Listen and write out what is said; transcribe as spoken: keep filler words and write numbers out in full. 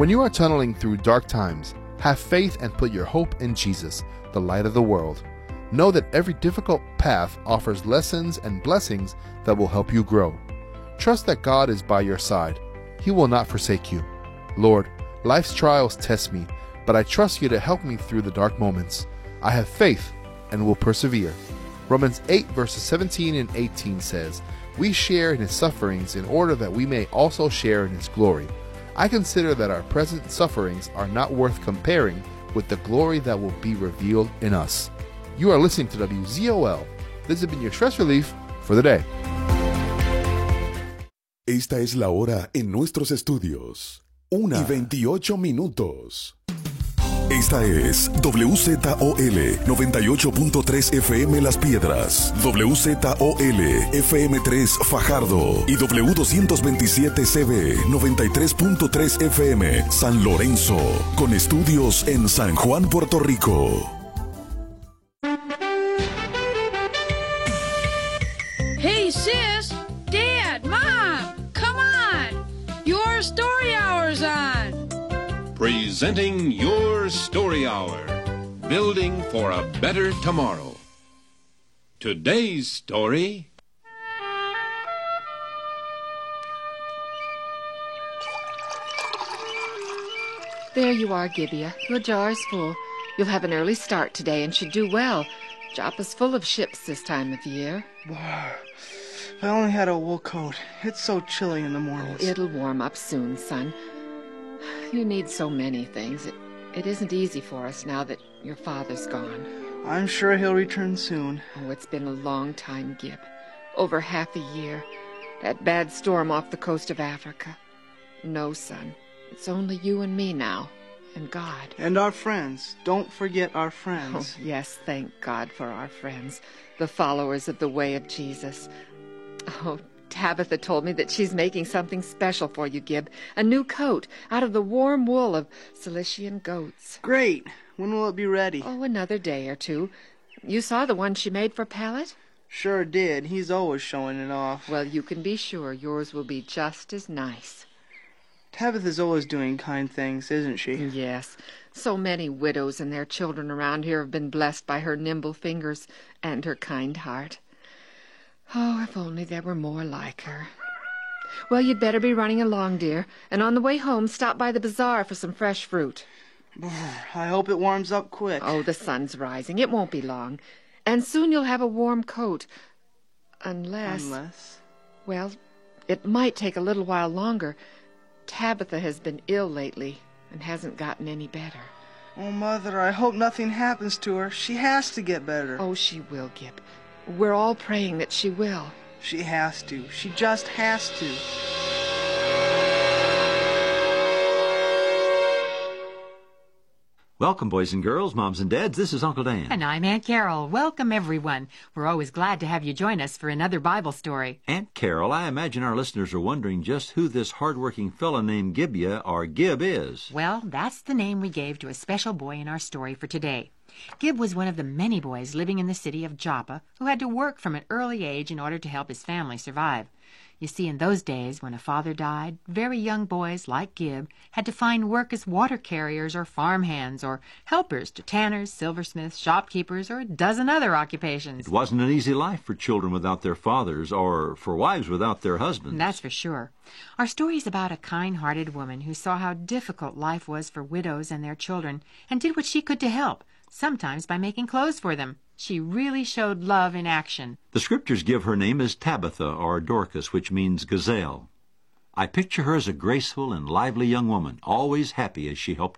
When you are tunneling through dark times, have faith and put your hope in Jesus, the light of the world. Know that every difficult path offers lessons and blessings that will help you grow. Trust that God is by your side. He will not forsake you. Lord, life's trials test me, but I trust you to help me through the dark moments. I have faith and will persevere. Romans eight verses seventeen and eighteen says, "We share in his sufferings in order that we may also share in his glory." I consider that our present sufferings are not worth comparing with the glory that will be revealed in us. You are listening to W Z O L. This has been your stress relief for the day. Esta es la hora en nuestros estudios. Una y veintiocho minutos. Esta es W Z O L noventa y ocho punto tres F M Las Piedras, W Z O L F M tres Fajardo y W doscientos veintisiete C B noventa y tres punto tres F M San Lorenzo, con estudios en San Juan, Puerto Rico. Hey sis, Dad, Mom, come on! Your story hour's on! Presenting Your Story Hour, building for a better tomorrow. Today's story... There you are, Gibeah. Your jar's full. You'll have an early start today and should do well. Joppa's full of ships this time of year. If I only had a wool coat. It's so chilly in the mornings. It'll warm up soon, son. You need so many things. It, it isn't easy for us now that your father's gone. I'm sure he'll return soon. Oh, it's been a long time, Gib. Over half a year. That bad storm off the coast of Africa. No, son. It's only you and me now. And God. And our friends. Don't forget our friends. Oh, yes, thank God for our friends. The followers of the way of Jesus. Oh, Tabitha told me that she's making something special for you, Gib. A new coat out of the warm wool of Cilician goats. Great. When will it be ready? Oh, another day or two. You saw the one she made for Pallet? Sure did. He's always showing it off. Well, you can be sure yours will be just as nice. Tabitha's always doing kind things, isn't she? Yes. So many widows and their children around here have been blessed by her nimble fingers and her kind heart. Oh, if only there were more like her. Well, you'd better be running along, dear, and on the way home stop by the bazaar for some fresh fruit. I hope it warms up quick. Oh, the sun's rising. It won't be long. And soon you'll have a warm coat. Unless... Unless? Well, it might take a little while longer. Tabitha has been ill lately and hasn't gotten any better. Oh, Mother, I hope nothing happens to her. She has to get better. Oh, she will, Gib. We're all praying that she will. She has to. She just has to. Welcome, boys and girls, moms and dads. This is Uncle Dan. And I'm Aunt Carol. Welcome, everyone. We're always glad to have you join us for another Bible story. Aunt Carol, I imagine our listeners are wondering just who this hard-working fellow named Gibeah, or Gib, is. Well, that's the name we gave to a special boy in our story for today. Gib was one of the many boys living in the city of Joppa who had to work from an early age in order to help his family survive. You see, in those days, when a father died, very young boys, like Gib, had to find work as water carriers or farm hands or helpers to tanners, silversmiths, shopkeepers, or a dozen other occupations. It wasn't an easy life for children without their fathers or for wives without their husbands. That's for sure. Our story is about a kind-hearted woman who saw how difficult life was for widows and their children and did what she could to help, sometimes by making clothes for them. She really showed love in action. The scriptures give her name as Tabitha, or Dorcas, which means gazelle. I picture her as a graceful and lively young woman, always happy as she helped